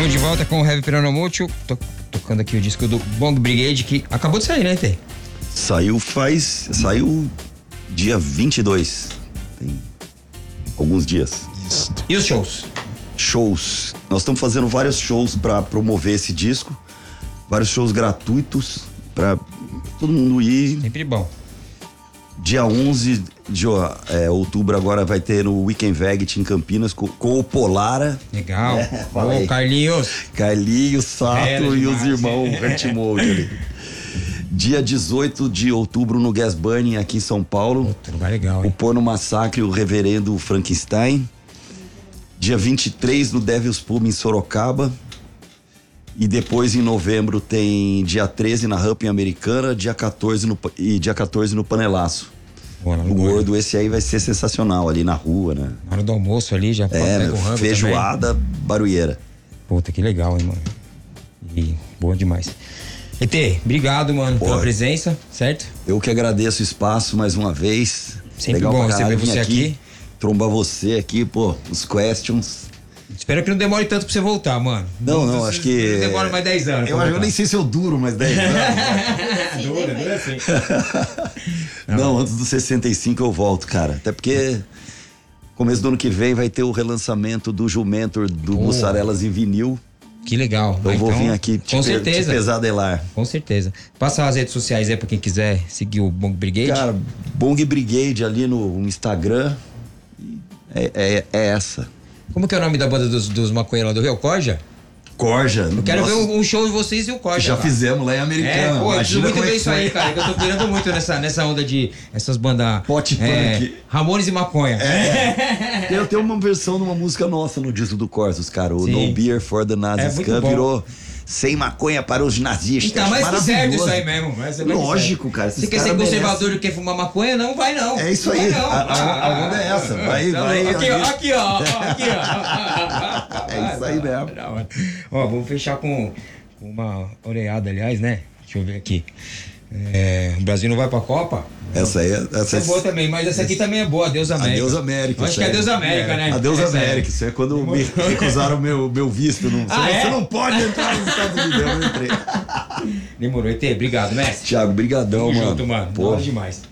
Estamos de volta com o Heavy Peronomútil. Tô tocando aqui o disco do Bong Brigade, que acabou de sair, né, Tê? Saiu dia 22. Tem alguns dias. E os shows? Shows. Nós estamos fazendo vários shows para promover esse disco. Vários shows gratuitos para todo mundo ir. Sempre bom. Dia 11 de outubro agora vai ter no Weekend Veget em Campinas com o Polara. Legal. Ô, Carlinhos, Sato e os irmãos Hurtmold ali. Dia 18 de outubro no Gas Burning aqui em São Paulo. Outro lugar legal, hein? O Porno Massacre, o Reverendo Frankenstein. Dia 23 no Devil's Pub em Sorocaba. E depois em novembro tem dia 13 na Ramp Americana, dia 14 no Panelaço. Boa, O gordo, esse aí vai ser sensacional ali na rua, né? Na hora do almoço ali, já pega o rango feijoada, também. barulheira. Puta, que legal, hein, mano? E bom demais. ET, obrigado, mano, pela presença, certo? Eu que agradeço o espaço mais uma vez. Sempre legal bom receber você aqui. Trombar você aqui, os questions. Espero que não demore tanto pra você voltar, mano. Não, acho que... Não demora mais 10 anos. Eu nem sei se eu duro mais 10 anos. Dura assim. Não, antes dos 65 eu volto, cara. Até porque começo do ano que vem vai ter o relançamento do Jumentor, do Mussarelas em vinil. Que legal. Eu vou vir aqui te pesadelar. Com certeza. Passa as redes sociais aí pra quem quiser seguir o Bong Brigade. Cara, Bong Brigade ali no Instagram. É essa. Como que é o nome da banda dos maconheiros lá do Rio? Corja? Corja. Eu quero ver um show de vocês e o Corja. Já fizemos lá em Americana. Eu preciso muito ver isso aí, cara. Que eu tô pirando muito nessa onda de essas bandas. Pot punk. Ramones e maconha. Tem uma versão de uma música nossa no disco do Corsos, cara. O Sim. No Beer for the Nazis Cup virou Sem Maconha para os Nazistas. Então, mas que certo isso aí mesmo. Lógico, cara. Você quer ser conservador e quer fumar maconha? Não vai não. É isso aí. A onda é essa. Vai. Aqui, ó. É isso aí mesmo. Ó, vou fechar com uma oreada, aliás, né? Deixa eu ver aqui. O Brasil não vai pra Copa? Essa é boa também, mas essa aqui também é boa, Adeus América. Adeus América. Acho que é Adeus América, né? Adeus América. Isso é quando me recusaram meu visto. Você não pode entrar nos Estados Unidos. Eu não entrei. Demorou, ET. Obrigado, mestre. Thiago, brigadão, mano. Tamo junto, mano. Boa demais.